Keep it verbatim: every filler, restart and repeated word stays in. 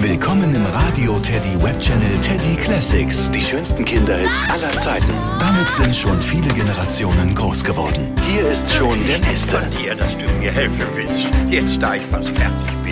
Willkommen im Radio Teddy Webchannel Teddy Classics. Die schönsten Kinderhits aller Zeiten. Damit sind schon viele Generationen groß geworden. Hier ist schon der nächste. Von dir, dass du mir helfen willst. Jetzt, da ich fast fertig bin.